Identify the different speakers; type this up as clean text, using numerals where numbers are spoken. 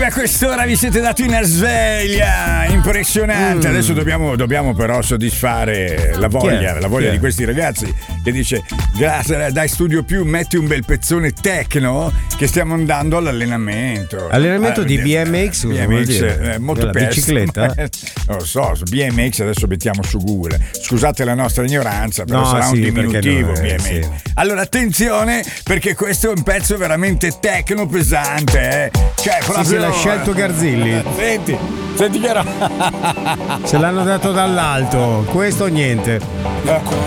Speaker 1: a quest'ora vi siete dati una sveglia impressionante. Adesso dobbiamo però soddisfare la voglia di questi ragazzi che dice: grazie, dai Studio Più, metti un bel pezzone techno che stiamo andando all'allenamento.
Speaker 2: Allenamento di BMX?
Speaker 1: BMX molto
Speaker 2: la bicicletta?
Speaker 1: Non lo so, BMX adesso mettiamo su Google. Scusate la nostra ignoranza, però
Speaker 2: No,
Speaker 1: sarà
Speaker 2: sì,
Speaker 1: un diminutivo
Speaker 2: perché
Speaker 1: BMX.
Speaker 2: sì.
Speaker 1: Allora attenzione, perché questo è un pezzo veramente techno pesante, Cioè, proprio
Speaker 2: se l'ha scelto Garzilli.
Speaker 1: Senti che
Speaker 2: Ce l'hanno dato dall'alto, questo o niente.